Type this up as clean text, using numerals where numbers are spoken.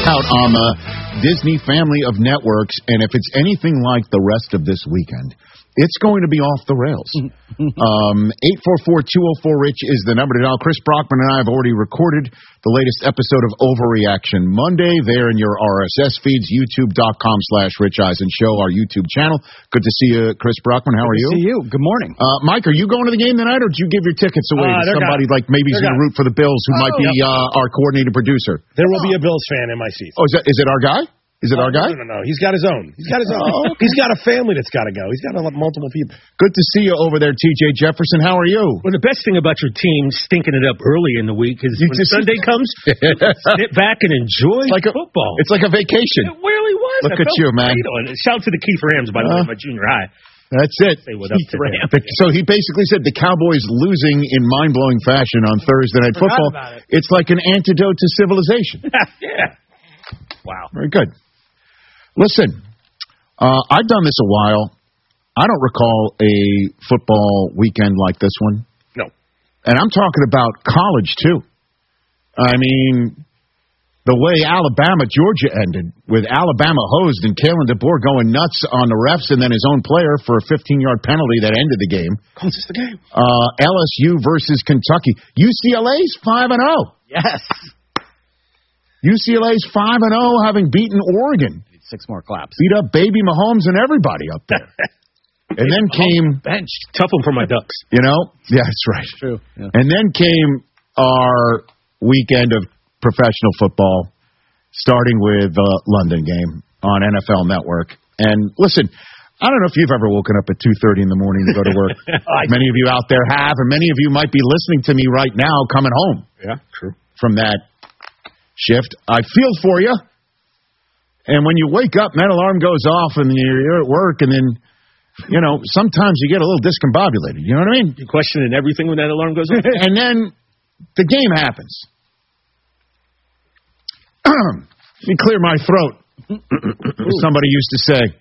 out on the Disney family of networks, and if it's anything like the rest of this weekend, it's going to be off the rails. 844-204-RICH is the number to dial. Chris Brockman and I have already recorded the latest episode of Overreaction Monday. There in your RSS feeds, youtube.com/Rich Eisen Show, our YouTube channel. Good to see you, Chris Brockman. How are you? Good to see you. Good morning. Mike, are you going to the game tonight, or did you give your tickets away to somebody like maybe who's going to root for the Bills, who might be our coordinating producer? There will be a Bills fan in my seat. Oh, is it our guy? Is it our guy? No. He's got his own. He's got a family that's got to go. He's got multiple people. Good to see you over there, TJ Jefferson. How are you? Well, the best thing about your team stinking it up early in the week is when Sunday comes, sit back and enjoy football. It's like a vacation. It really was. Look at you, man. Shout out to the Keith Rams, by the way, my junior high. That's it. Say what up to them. So he basically said the Cowboys losing in mind-blowing fashion on Thursday Night Football. It's like an antidote to civilization. Yeah. Wow. Very good. Listen, I've done this a while. I don't recall a football weekend like this one. No. And I'm talking about college, too. I mean, the way Alabama-Georgia ended, with Alabama hosed and Kalen DeBoer going nuts on the refs and then his own player for a 15-yard penalty that ended the game. Closes the game. LSU versus Kentucky. UCLA's 5-0. Yes. UCLA's 5-0, having beaten Oregon. 6 more claps. Beat up baby Mahomes and everybody up there. And then came... Bench. Tough one for my Ducks. You know? Yeah, that's right. True. Yeah. And then came our weekend of professional football, starting with the London game on NFL Network. And listen, I don't know if you've ever woken up at 2:30 in the morning to go to work. Many of you out there have, and many of you might be listening to me right now coming home. Yeah, true. From that shift. I feel for you. And when you wake up and that alarm goes off and you're at work and then, you know, sometimes you get a little discombobulated. You know what I mean? You're questioning everything when that alarm goes off. And then the game happens. Let me clear my throat, as somebody used to say.